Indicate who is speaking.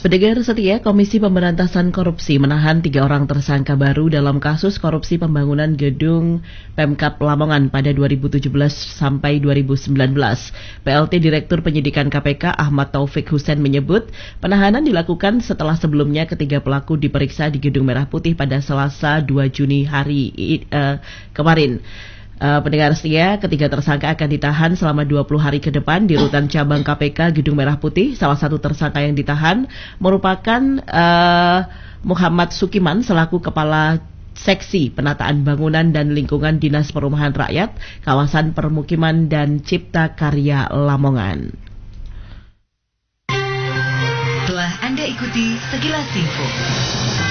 Speaker 1: Pendengar setia, Komisi Pemberantasan Korupsi menahan 3 orang tersangka baru dalam kasus korupsi pembangunan gedung Pemkab Lamongan pada 2017 sampai 2019. PLT Direktur Penyidikan KPK Ahmad Taufik Hussein menyebut penahanan dilakukan setelah sebelumnya ketiga pelaku diperiksa di Gedung Merah Putih pada Selasa 2 Juni kemarin. Pendengar setia, ketiga tersangka akan ditahan selama 20 hari ke depan di Rutan Cabang KPK Gedung Merah Putih. Salah satu tersangka yang ditahan merupakan Muhammad Sukiman selaku Kepala Seksi Penataan Bangunan dan Lingkungan Dinas Perumahan Rakyat, Kawasan Permukiman dan Cipta Karya Lamongan.
Speaker 2: Telah Anda ikuti Sekilas Info.